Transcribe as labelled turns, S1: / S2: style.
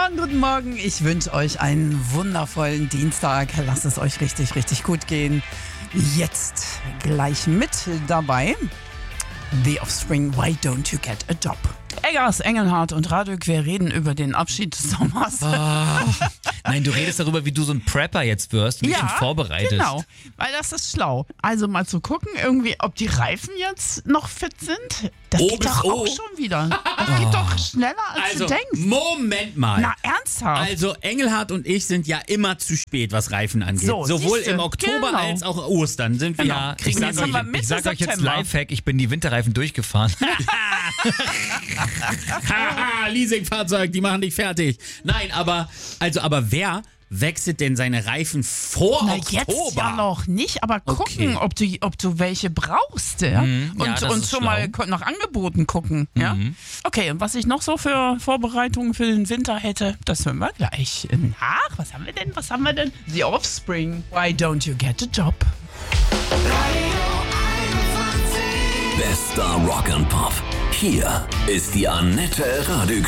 S1: Guten Morgen. Ich wünsche euch einen wundervollen Dienstag. Lasst es euch richtig, richtig gut gehen. Jetzt gleich mit dabei The Offspring, Why Don't You Get a Job? Eggers, Engelhardt und Radök, wir reden über den Abschied des Sommers.
S2: Nein, du redest darüber, wie du so ein Prepper jetzt wirst und dich schon vorbereitest.
S1: Genau, weil das ist schlau. Also mal zu gucken, irgendwie, ob die Reifen jetzt noch fit sind. Das geht doch auch schon wieder. Das geht doch schneller, als du denkst.
S3: Moment mal.
S1: Na, ernsthaft?
S3: Also Engelhardt und ich sind ja immer zu spät, was Reifen angeht.
S1: So,
S3: sowohl
S1: siehste,
S3: im Oktober
S1: genau.
S3: als auch Ostern sind wir.
S1: Genau.
S2: Ich
S1: Jetzt haben wir Mitte
S2: sag euch jetzt
S1: September.
S2: Lifehack, ich bin die Winterreifen durchgefahren.
S3: Haha, Leasingfahrzeug, die machen dich fertig. Nein, aber wer wechselt denn seine Reifen vor
S1: Na,
S3: Oktober?
S1: jetzt ja noch nicht, aber gucken,
S3: Okay.
S1: ob du welche brauchst. Ja?
S2: das
S1: Und
S2: ist
S1: schon
S2: schlau.
S1: mal nach Angeboten gucken. Ja? Okay, und was ich noch so für Vorbereitungen für den Winter hätte, das hören wir gleich nach. Was haben wir denn? The Offspring, Why Don't You Get a Job?
S4: Bester Rock and Pop. Hier ist die Annette Radük